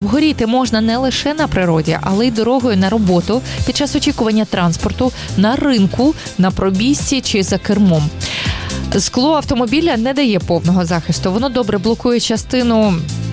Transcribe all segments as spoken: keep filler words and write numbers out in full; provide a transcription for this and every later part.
Обгоріти можна не лише на природі, але й дорогою на роботу, під час очікування транспорту, на ринку, на пробіжці чи за кермом. Скло автомобіля не дає повного захисту. Воно добре блокує частину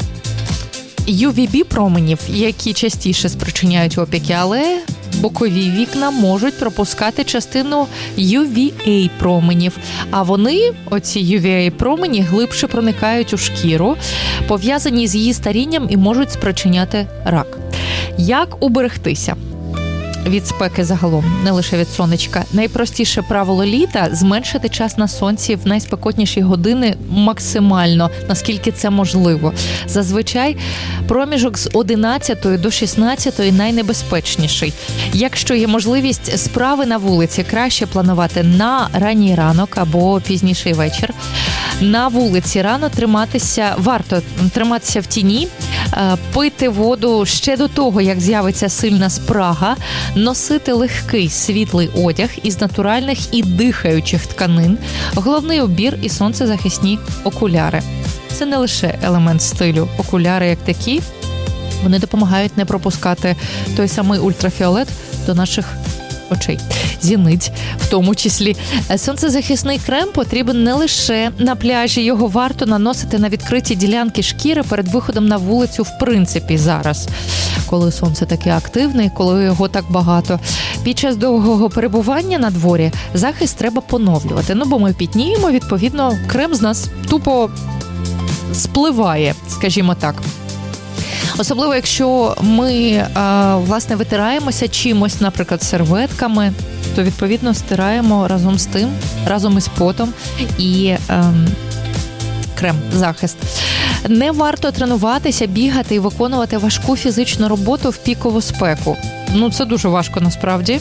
ю ві бі-променів, які частіше спричиняють опіки, але бокові вікна можуть пропускати частину ю ві ей-променів. А вони, оці ю ві ей-промені, глибше проникають у шкіру, пов'язані з її старінням і можуть спричиняти рак. Як уберегтися від спеки загалом, не лише від сонечка? Найпростіше правило літа – зменшити час на сонці в найспекотніші години максимально, наскільки це можливо. Зазвичай проміжок з одинадцятої до шістнадцятої найнебезпечніший. Якщо є можливість, справи на вулиці краще планувати на ранній ранок або пізніший вечір. На вулиці рано триматися, варто триматися в тіні, пити воду ще до того, як з'явиться сильна спрага, носити легкий світлий одяг із натуральних і дихаючих тканин, головний убір і сонцезахисні окуляри. Це не лише елемент стилю. Окуляри як такі, вони допомагають не пропускати той самий ультрафіолет до наших очей, зіниць в тому числі. Сонцезахисний крем потрібен не лише на пляжі, його варто наносити на відкриті ділянки шкіри перед виходом на вулицю в принципі зараз, коли сонце таке активне, коли його так багато. Під час довгого перебування на дворі захист треба поновлювати, ну бо ми пітніємо, відповідно, крем з нас тупо спливає, скажімо так. Особливо, якщо ми, власне, витираємося чимось, наприклад, серветками, то, відповідно, стираємо разом з тим, разом із потом і ем, крем, захист. Не варто тренуватися, бігати і виконувати важку фізичну роботу в пікову спеку. Ну, це дуже важко, насправді.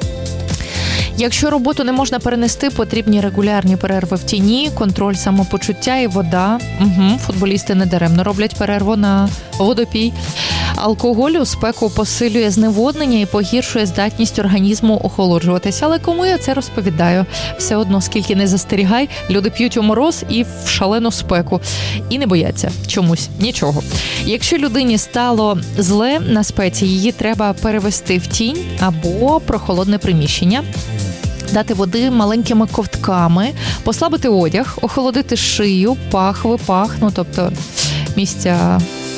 Якщо роботу не можна перенести, потрібні регулярні перерви в тіні, контроль самопочуття і вода. Угу, футболісти недаремно роблять перерву на водопій. Алкоголь у спеку посилює зневоднення і погіршує здатність організму охолоджуватися. Але кому я це розповідаю? Все одно, скільки не застерігай, люди п'ють у мороз і в шалену спеку. І не бояться чомусь нічого. Якщо людині стало зле на спеці, її треба перевести в тінь або прохолодне приміщення. Дати води маленькими ковтками, послабити одяг, охолодити шию, пахви, пах, ну тобто місця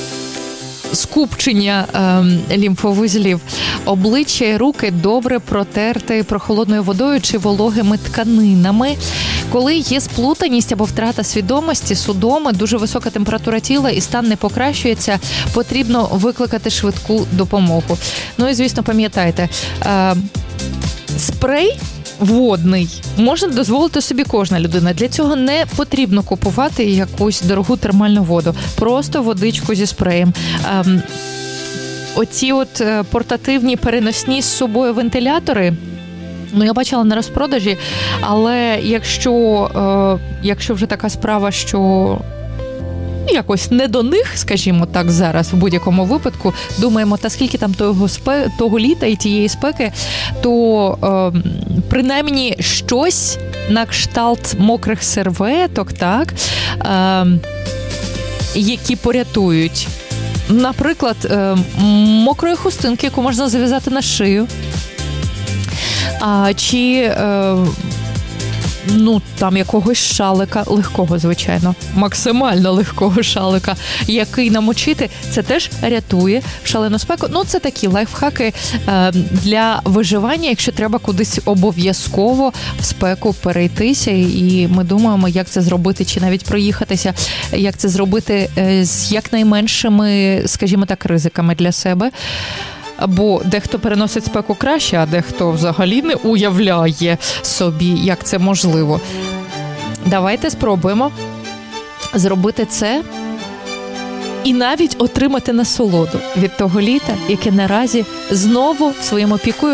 скупчення е, лімфовузлів, обличчя і руки добре протерти прохолодною водою чи вологими тканинами. Коли є сплутаність або втрата свідомості, судоми, дуже висока температура тіла і стан не покращується, потрібно викликати швидку допомогу. Ну і, звісно, пам'ятайте, е, спрей водний може дозволити собі кожна людина. Для цього не потрібно купувати якусь дорогу термальну воду. Просто водичку зі спреєм. Ем, оці от портативні переносні з собою вентилятори, ну, я бачила на розпродажі, але якщо, е, якщо вже така справа, що якось не до них, скажімо так, зараз, в будь-якому випадку, думаємо, та скільки там того, спе... того літа і тієї спеки, то е, принаймні щось на кшталт мокрих серветок, так, е, які порятують. Наприклад, е, мокрої хустинки, яку можна зав'язати на шию, а, чи е, ну, там якогось шалика, легкого, звичайно, максимально легкого шалика, який намочити, це теж рятує в шалену спеку. Ну, це такі лайфхаки е, для виживання, якщо треба кудись обов'язково в спеку перейтися, і ми думаємо, як це зробити, чи навіть проїхатися, як це зробити е, з якнайменшими, скажімо так, ризиками для себе. Бо дехто переносить спеку краще, а дехто взагалі не уявляє собі, як це можливо. Давайте спробуємо зробити це і навіть отримати насолоду від того літа, яке наразі знову в своєму піку